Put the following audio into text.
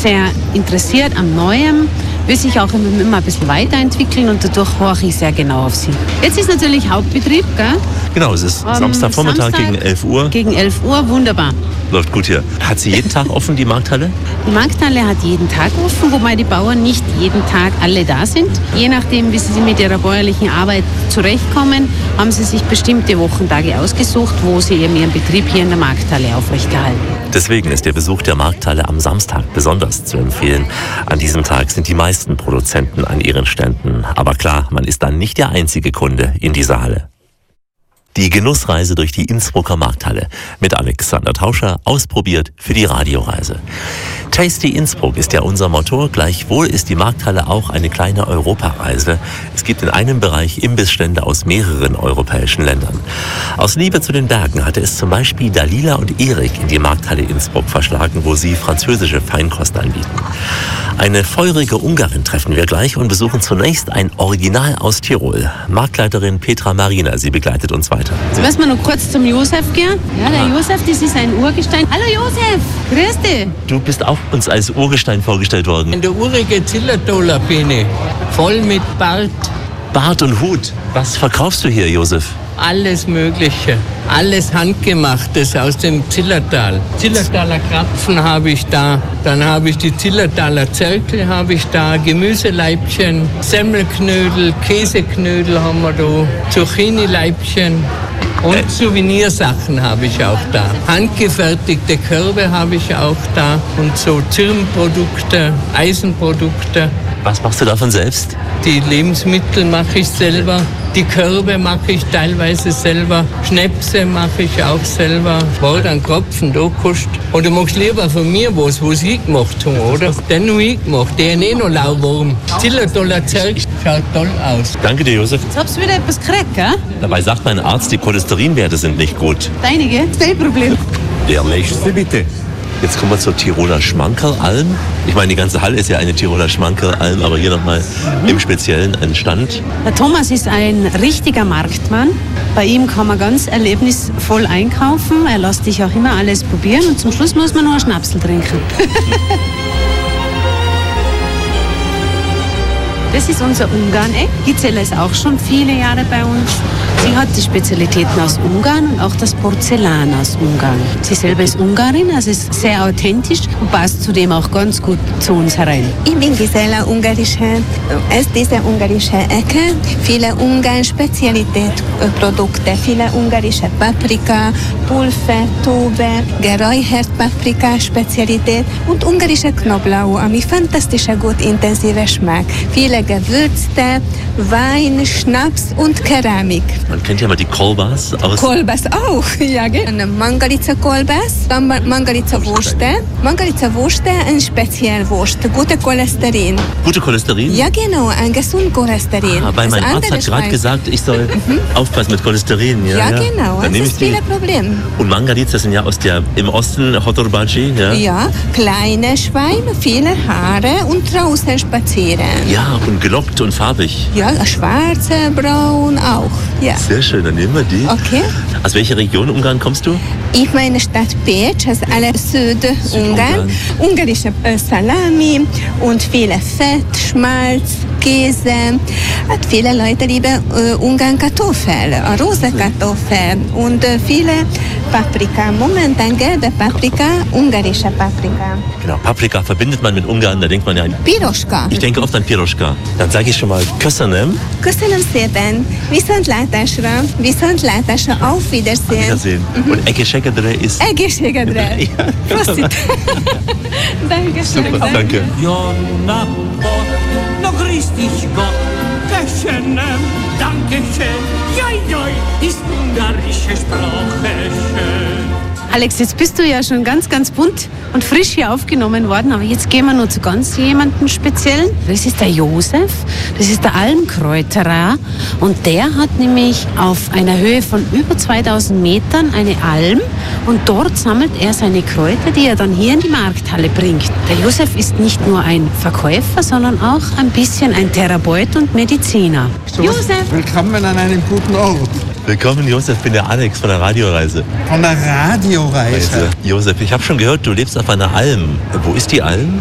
sehr interessiert am Neuem, will sich auch immer ein bisschen weiterentwickeln und dadurch horche ich sehr genau auf sie. Jetzt ist natürlich Hauptbetrieb, gell? Genau, es ist Samstagvormittag gegen 11 Uhr. Gegen 11 Uhr, wunderbar. Läuft gut hier. Hat sie jeden Tag offen, die Markthalle? Die Markthalle hat jeden Tag offen, wobei die Bauern nicht jeden Tag alle da sind. Je nachdem, wie sie mit ihrer bäuerlichen Arbeit zurechtkommen, haben sie sich bestimmte Wochentage ausgesucht, wo sie eben ihren Betrieb hier in der Markthalle aufrechterhalten. Deswegen ist der Besuch der Markthalle am Samstag besonders zu empfehlen. An diesem Tag sind die meisten Produzenten an ihren Ständen. Aber klar, man ist dann nicht der einzige Kunde in dieser Halle. Die Genussreise durch die Innsbrucker Markthalle mit Alexander Tauscher, ausprobiert für die Radioreise. Tasty Innsbruck ist ja unser Motto, gleichwohl ist die Markthalle auch eine kleine Europareise. Es gibt in einem Bereich Imbissstände aus mehreren europäischen Ländern. Aus Liebe zu den Bergen hatte es zum Beispiel Dalila und Erik in die Markthalle Innsbruck verschlagen, wo sie französische Feinkost anbieten. Eine feurige Ungarin treffen wir gleich und besuchen zunächst ein Original aus Tirol. Marktleiterin Petra Marina, sie begleitet uns weiter. Jetzt müssen wir noch kurz zum Josef gehen. Ja, der Josef, das ist ein Urgestein. Hallo Josef, grüß dich. Du bist auch uns als Urgestein vorgestellt worden. In der urige Zillertaler bin ich, voll mit Bart. Bart und Hut. Was verkaufst du hier, Josef? Alles Mögliche, alles Handgemachtes aus dem Zillertal. Zillertaler Krapfen habe ich da, dann habe ich die Zillertaler Zirkel habe ich da, Gemüseleibchen, Semmelknödel, Käseknödel haben wir da, Zucchini-Leibchen. Und Souvenirsachen habe ich auch da. Handgefertigte Körbe habe ich auch da. Und so Zirnprodukte, Eisenprodukte. Was machst du davon selbst? Die Lebensmittel mache ich selber. Die Körbe mache ich teilweise selber. Schnäpse mache ich auch selber. Weil dann Kopfen, da kostet. Und du machst lieber von mir was ich gemacht habe, oder? Den habe ich gemacht. Der ist noch Lauwarm. Zillertaler Zirk schaut toll aus. Danke dir, Josef. Jetzt hast du wieder etwas gekriegt, gell? Dabei sagt mein Arzt, die Cholesterinwerte sind nicht gut. Deinige? Kein Problem. Der nächste bitte. Jetzt kommen wir zur Tiroler Schmankerlalm. Ich meine, die ganze Halle ist ja eine Tiroler Schmankerlalm, aber hier nochmal im Speziellen ein Stand. Der Thomas ist ein richtiger Marktmann. Bei ihm kann man ganz erlebnisvoll einkaufen. Er lässt dich auch immer alles probieren und zum Schluss muss man noch einen Schnapsel trinken. Das ist unser Ungarn-Eck. Gizella ist auch schon viele Jahre bei uns. Sie hat die Spezialitäten aus Ungarn und auch das Porzellan aus Ungarn. Sie selber ist Ungarin, also ist sehr authentisch und passt zudem auch ganz gut zu uns herein. Ich bin Gisela, ungarische, aus dieser ungarischen Ecke. Viele Ungarn-Spezialitätsprodukte, viele ungarische Paprika, Pulver, Tube, geräuchert Paprika-Spezialität und ungarische Knoblauch, ami fantastisch gut intensiver Geschmack. Viele Gewürze, Wein, Schnaps und Keramik. Man kennt ja mal die Kolbas aus... Kolbas auch, ja, genau. Mangalica Kolbas, dann Mangalica Wurste. Mangalica Wurste, ein Spezialwurst, gute Cholesterin. Gute Cholesterin? Ja, genau, ein gesund Cholesterin. Weil mein Arzt hat gerade gesagt, ich soll aufpassen mit Cholesterin. Ja, genau, dann das ist viele Probleme. Und Mangalica sind ja im Osten Hotorbaci, ja? Ja, kleine Schweine, viele Haare und draußen spazieren. Ja, und gelockt und farbig. Ja, schwarze, braun auch. Ja. Sehr schön, dann nehmen wir die. Okay. Aus welcher Region Ungarn kommst du? Ich meine Stadt Pécs, also alle Südungarn. Ungarische Salami und viele Fett, Schmalz, Käse. Und viele Leute lieben Ungarn Kartoffeln, rosa Kartoffeln und viele Paprika. Momentan gelbe Paprika, ungarische Paprika. Genau, Paprika verbindet man mit Ungarn, da denkt man ja an... Piroska. Ich denke oft an Piroska. Dann sage ich schon mal Köszönöm. Köszönöm szépen. Viszontlátásra. Viszontlátásra. Auf Wiedersehen. Auf Wiedersehen. Und Egészségedre ist... Egészségedre. Ja. Prosit. Dankeschön. Super, danke. Jonna Bot, no grüß dich Gott, Köszönöm, Dankeschön, joi, joi, ist ungarische Sprache schön. Alex, jetzt bist du ja schon ganz, ganz bunt und frisch hier aufgenommen worden, aber jetzt gehen wir noch zu ganz jemandem Speziellen. Das ist der Josef, das ist der Almkräuterer und der hat nämlich auf einer Höhe von über 2000 Metern eine Alm und dort sammelt er seine Kräuter, die er dann hier in die Markthalle bringt. Der Josef ist nicht nur ein Verkäufer, sondern auch ein bisschen ein Therapeut und Mediziner. Josef! Willkommen an einem guten Ort. Willkommen, Josef, ich bin der Alex von der Radioreise. Von der Radioreise? Josef, ich habe schon gehört, du lebst auf einer Alm. Wo ist die Alm?